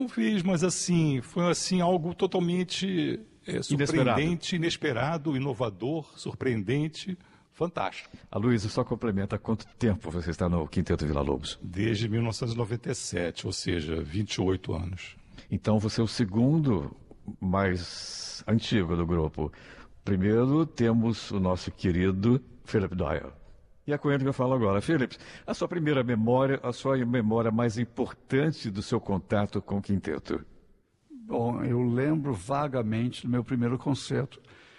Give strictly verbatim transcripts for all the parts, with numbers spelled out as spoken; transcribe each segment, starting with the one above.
Não fiz, mas assim, foi assim algo totalmente é, surpreendente, inesperado. inesperado, inovador, surpreendente, fantástico. Aloysio, só complementa, há quanto tempo você está no Quinteto Villa-Lobos? Desde mil novecentos e noventa e sete, ou seja, vinte e oito anos. Então você é o segundo mais antigo do grupo. Primeiro temos o nosso querido Philip Doyle. E é com ele que eu falo agora. Philip, a sua primeira memória, a sua memória mais importante do seu contato com o quinteto? Bom, eu lembro vagamente do meu primeiro concerto.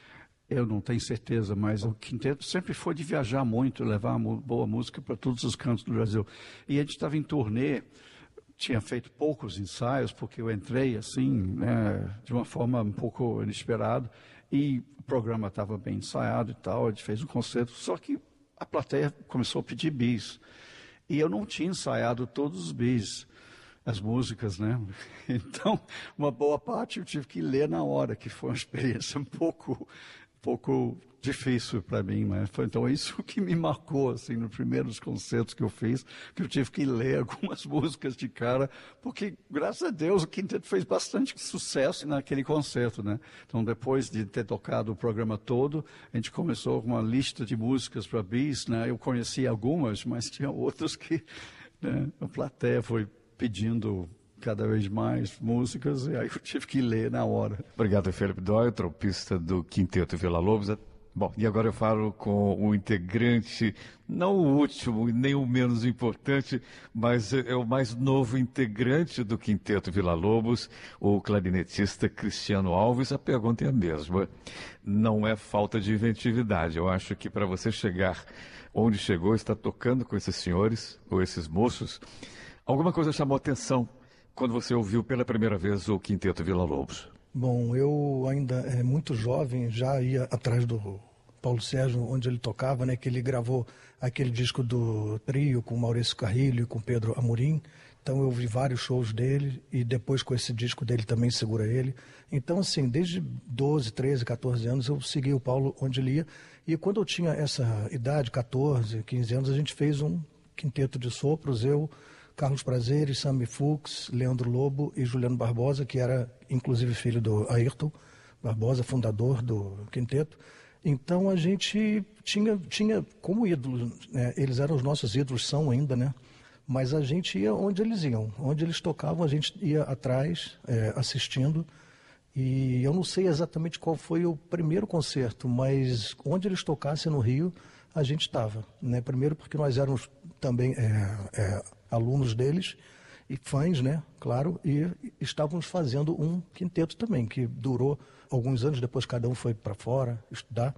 Eu não tenho certeza, mas o quinteto sempre foi de viajar muito, levar boa música para todos os cantos do Brasil. E a gente estava em turnê, tinha feito poucos ensaios, porque eu entrei assim, né, de uma forma um pouco inesperada, e o programa estava bem ensaiado e tal, a gente fez um concerto, só que a plateia começou a pedir bis. E eu não tinha ensaiado todos os bis, as músicas, né? Então, uma boa parte eu tive que ler na hora, que foi uma experiência um pouco, um pouco difícil para mim, mas foi então isso que me marcou, assim, nos primeiros concertos que eu fiz, que eu tive que ler algumas músicas de cara, porque, graças a Deus, o quinteto fez bastante sucesso naquele concerto, né? Então, depois de ter tocado o programa todo, a gente começou com uma lista de músicas para bis, né? Eu conheci algumas, mas tinha outras que, né, a plateia foi pedindo cada vez mais músicas, e aí eu tive que ler na hora. Obrigado, Philip Doyle, trompista do Quinteto Villa-Lobos. Bom, e agora eu falo com o integrante, não o último e nem o menos importante, mas é o mais novo integrante do Quinteto Villa-Lobos, o clarinetista Cristiano Alves. A pergunta é a mesma. Não é falta de inventividade. Eu acho que para você chegar onde chegou, está tocando com esses senhores, ou esses moços, alguma coisa chamou atenção quando você ouviu pela primeira vez o Quinteto Villa-Lobos? Bom, eu ainda é muito jovem, já ia atrás do Paulo Sérgio, onde ele tocava, né, que ele gravou aquele disco do trio com Maurício Carrilho e com Pedro Amorim. Então eu vi vários shows dele e depois com esse disco dele também Segura Ele. Então assim, desde doze, treze, quatorze anos eu segui o Paulo onde ele ia. E quando eu tinha essa idade, quatorze, quinze anos, a gente fez um quinteto de sopros, eu, Carlos Prazeres, Sammy Fuchs, Leandro Lobo e Juliano Barbosa, que era inclusive filho do Ayrton Barbosa, fundador do quinteto. Então a gente tinha, tinha como ídolos, né? Eles eram os nossos ídolos, são ainda, né? Mas a gente ia onde eles iam, onde eles tocavam, a gente ia atrás, é, assistindo. E eu não sei exatamente qual foi o primeiro concerto, mas onde eles tocassem no Rio, a gente estava, né? Primeiro porque nós éramos também é, é, alunos deles e fãs, né? Claro, e estávamos fazendo um quinteto também, que durou alguns anos, depois cada um foi para fora estudar.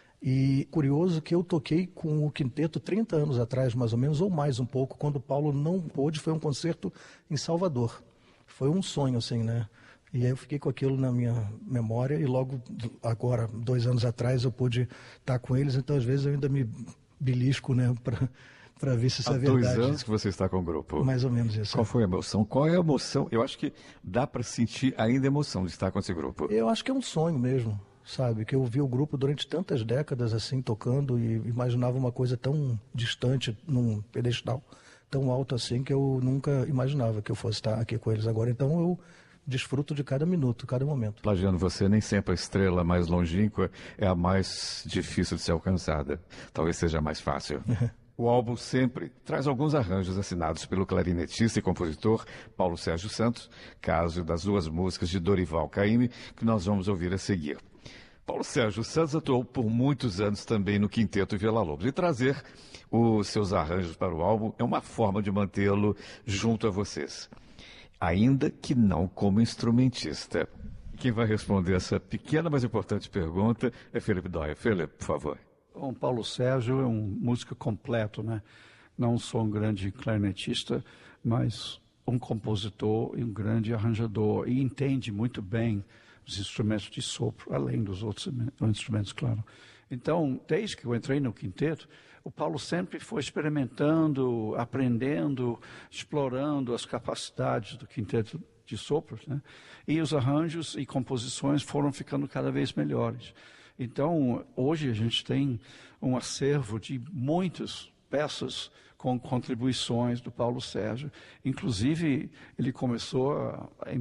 E curioso que eu toquei com o quinteto trinta anos atrás, mais ou menos, ou mais um pouco, quando o Paulo não pôde, foi um concerto em Salvador. Foi um sonho, assim, né? E aí eu fiquei com aquilo na minha memória e logo agora, dois anos atrás, eu pude estar com eles, então às vezes eu ainda me belisco, né, para para ver se isso Há é verdade. dois anos que você está com o grupo. Mais ou menos isso. Qual foi a emoção? Qual é a emoção? Eu acho que dá para sentir ainda a emoção de estar com esse grupo. Eu acho que é um sonho mesmo, sabe? Que eu vi o grupo durante tantas décadas assim, tocando e imaginava uma coisa tão distante num pedestal tão alto assim que eu nunca imaginava que eu fosse estar aqui com eles agora. Então eu desfruto de cada minuto, cada momento. Plagiando você, nem sempre a estrela mais longínqua é a mais difícil de ser alcançada. Talvez seja a mais fácil. O álbum Sempre traz alguns arranjos assinados pelo clarinetista e compositor Paulo Sérgio Santos, caso das duas músicas de Dorival Caymmi, que nós vamos ouvir a seguir. Paulo Sérgio Santos atuou por muitos anos também no Quinteto Villa-Lobos, e trazer os seus arranjos para o álbum é uma forma de mantê-lo junto a vocês, ainda que não como instrumentista. Quem vai responder essa pequena, mas importante pergunta é Philip Doyle. Philip, por favor. Bom, Paulo Sérgio é um músico completo, né? Não só um grande clarinetista, mas um compositor e um grande arranjador, e entende muito bem os instrumentos de sopro, além dos outros instrumentos, claro. Então, desde que eu entrei no quinteto, o Paulo sempre foi experimentando, aprendendo, explorando as capacidades do quinteto de sopros, né? E os arranjos e composições foram ficando cada vez melhores. Então, hoje a gente tem um acervo de muitas peças com contribuições do Paulo Sérgio. Inclusive, ele começou a